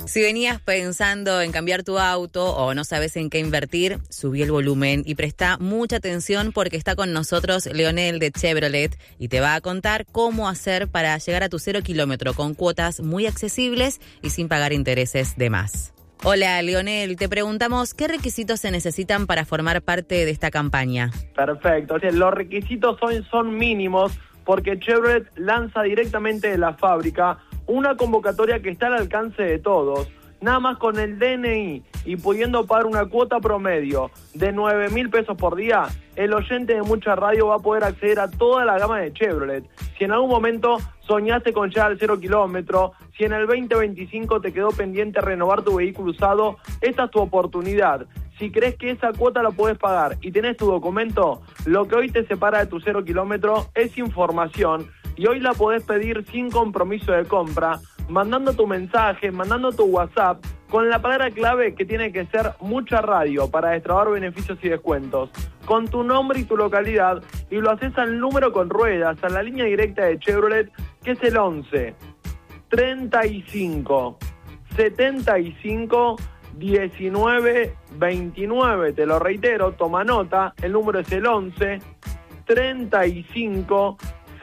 Si venías pensando en cambiar tu auto o no sabes en qué invertir, subí el volumen y presta mucha atención porque está con nosotros Leonel de Chevrolet y te va a contar cómo hacer para llegar a tu 0 kilómetro con cuotas muy accesibles y sin pagar intereses de más. Hola Leonel, te preguntamos qué requisitos se necesitan para formar parte de esta campaña. Perfecto, los requisitos son mínimos porque Chevrolet lanza directamente de la fábrica una convocatoria que está al alcance de todos. Nada más con el DNI y pudiendo pagar una cuota promedio de 9.000 pesos por día, el oyente de Mucha Radio va a poder acceder a toda la gama de Chevrolet. Si en algún momento soñaste con llegar al 0 kilómetro, si en el 2025 te quedó pendiente renovar tu vehículo usado, esta es tu oportunidad. Si crees que esa cuota la podés pagar y tenés tu documento, lo que hoy te separa de tu 0 kilómetro es información y hoy la podés pedir sin compromiso de compra, mandando tu mensaje, mandando tu WhatsApp, con la palabra clave que tiene que ser Mucha Radio para destrabar beneficios y descuentos, con tu nombre y tu localidad, y lo haces al número con ruedas, a la línea directa de Chevrolet, que es el 11 35 75 19 29. Te lo reitero, toma nota, el número es el 11 35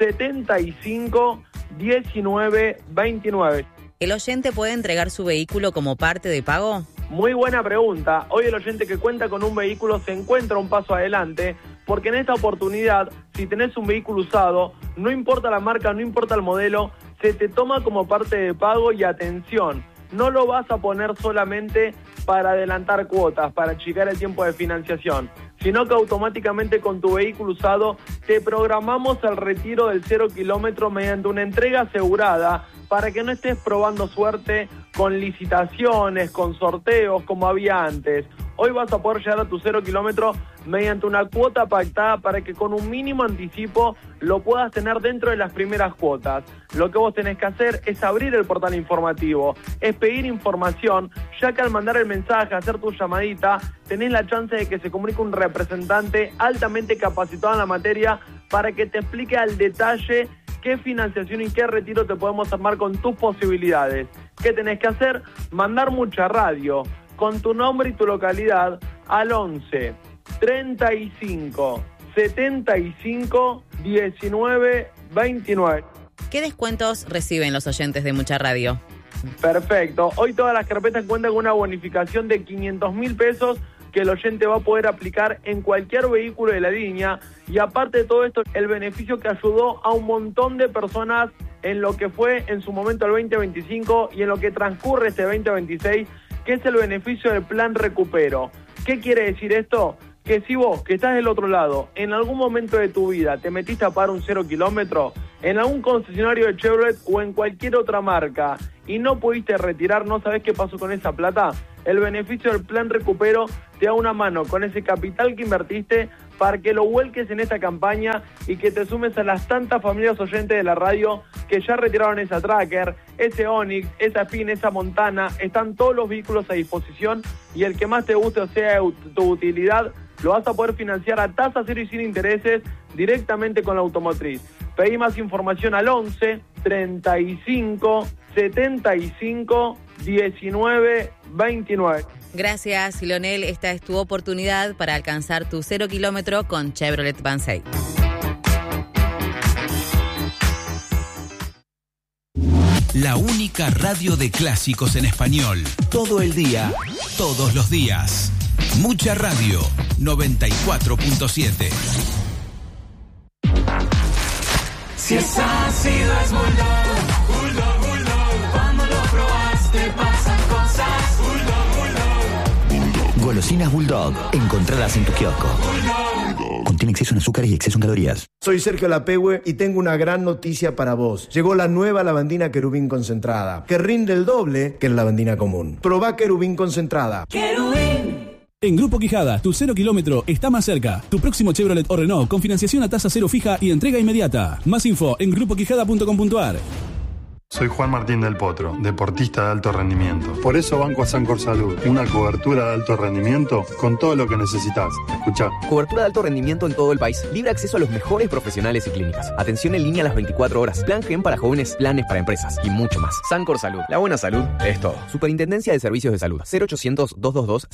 75 19 29. ¿El oyente puede entregar su vehículo como parte de pago? Muy buena pregunta. Hoy el oyente que cuenta con un vehículo se encuentra un paso adelante, porque en esta oportunidad, si tenés un vehículo usado, no importa la marca, no importa el modelo, se te toma como parte de pago y atención, no lo vas a poner solamente para adelantar cuotas, para achicar el tiempo de financiación, sino que automáticamente con tu vehículo usado te programamos el retiro del 0 kilómetro mediante una entrega asegurada para que no estés probando suerte con licitaciones, con sorteos como había antes. Hoy vas a poder llegar a tu 0 kilómetro mediante una cuota pactada para que con un mínimo anticipo lo puedas tener dentro de las primeras cuotas. Lo que vos tenés que hacer es abrir el portal informativo, es pedir información, ya que al mandar el mensaje, hacer tu llamadita, tenés la chance de que se comunique un representante altamente capacitado en la materia para que te explique al detalle qué financiación y qué retiro te podemos armar con tus posibilidades. ¿Qué tenés que hacer? Mandar Mucha Radio con tu nombre y tu localidad al 11 35 75 19 29. ¿Qué descuentos reciben los oyentes de Mucha Radio? Perfecto. Hoy todas las carpetas cuentan con una bonificación de 500.000 pesos que el oyente va a poder aplicar en cualquier vehículo de la línea, y aparte de todo esto, el beneficio que ayudó a un montón de personas en lo que fue en su momento el 2025 y en lo que transcurre este 2026, que es el beneficio del Plan Recupero. ¿Qué quiere decir esto? Que si vos, que estás del otro lado, en algún momento de tu vida te metiste a pagar un 0 kilómetro en algún concesionario de Chevrolet o en cualquier otra marca y no pudiste retirar, no sabés qué pasó con esa plata, el beneficio del Plan Recupero te da una mano con ese capital que invertiste para que lo vuelques en esta campaña y que te sumes a las tantas familias oyentes de la radio que ya retiraron esa Tracker, ese Onix, esa Spin, esa Montana. Están todos los vehículos a disposición y el que más te guste o sea tu utilidad, lo vas a poder financiar a tasa cero y sin intereses directamente con la automotriz. Pedí más información al 11 35 75 19 29. Gracias, Leonel. Esta es tu oportunidad para alcanzar tu 0 kilómetro con Chevrolet Vansay. La única radio de clásicos en español. Todo el día, todos los días. Mucha Radio, 94.7. Si es ácido es Bulldog. Cuando lo probaste pasan cosas. Bulldog. Golosinas Bulldog. Encontralas en tu kiosco. Contiene exceso en azúcar y exceso en calorías. Soy Sergio Lapehue y tengo una gran noticia para vos. Llegó la nueva lavandina Querubín concentrada, que rinde el doble que la lavandina común. Probá Querubín concentrada. Querubín. En Grupo Quijada, tu 0 kilómetro está más cerca. Tu próximo Chevrolet o Renault con financiación a tasa cero fija y entrega inmediata. Más info en grupoquijada.com.ar. Soy Juan Martín del Potro, deportista de alto rendimiento. Por eso banco a Sancor Salud, una cobertura de alto rendimiento con todo lo que necesitas. Escuchá. Cobertura de alto rendimiento en todo el país. Libre acceso a los mejores profesionales y clínicas. Atención en línea a las 24 horas. Plan GEM para jóvenes, planes para empresas y mucho más. Sancor Salud. La buena salud es todo. Superintendencia de Servicios de Salud.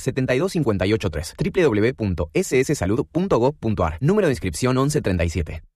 0800-222-72583. www.sssalud.gov.ar. Número de inscripción 1137.